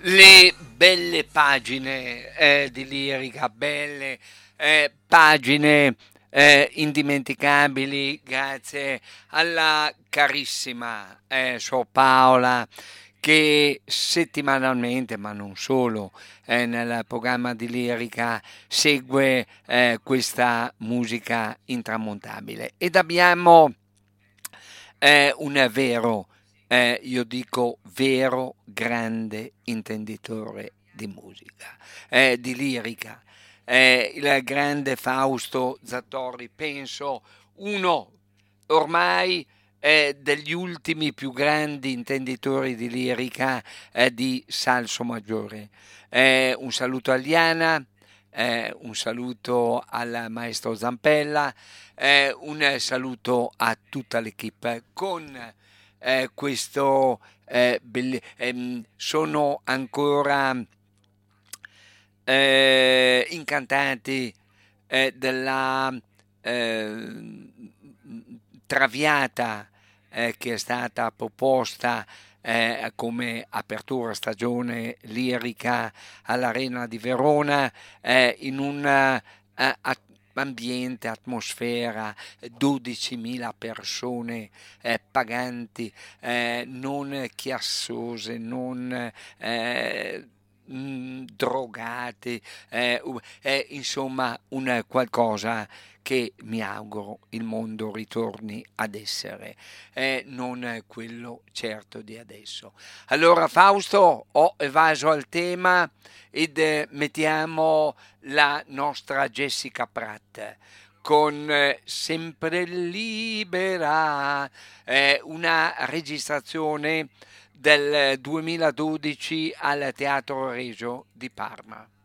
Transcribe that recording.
le belle pagine di lirica, belle pagine indimenticabili, grazie alla carissima Sor Paola che settimanalmente, ma non solo, nel programma di lirica segue questa musica intramontabile. Ed abbiamo un vero, io dico vero grande intenditore di musica, di lirica, il grande Fausto Zattorri, penso uno ormai degli ultimi più grandi intenditori di lirica di Salso Maggiore. Un saluto a Liana, un saluto al maestro Zampella, un saluto a tutta l'equipe con questo sono ancora incantanti della eh, traviata che è stata proposta come apertura stagione lirica all'Arena di Verona in un ambiente, atmosfera, 12.000 persone paganti, non chiassose, non drogate, insomma un qualcosa che mi auguro il mondo ritorni ad essere, non quello certo di adesso. Allora Fausto, ho evaso al tema ed mettiamo la nostra Jessica Pratt con Sempre Libera, una registrazione del 2012 al Teatro Regio di Parma.